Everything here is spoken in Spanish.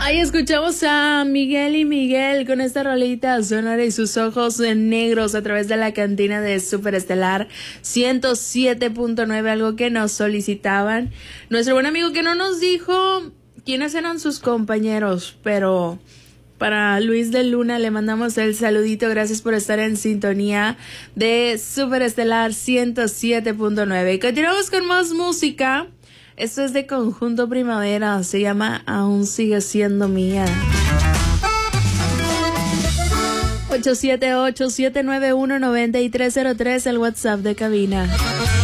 Ahí escuchamos a Miguel y Miguel con esta rolita Sonora y sus ojos negros a través de la cantina de Superestelar 107.9, algo que nos solicitaban. Nuestro buen amigo que no nos dijo quiénes eran sus compañeros, pero para Luis de Luna le mandamos el saludito. Gracias por estar en sintonía de Superestelar 107.9. Y continuamos con más música. Esto es de Conjunto Primavera, se llama Aún Sigue Siendo Mía. 878-791-9303, el WhatsApp de cabina.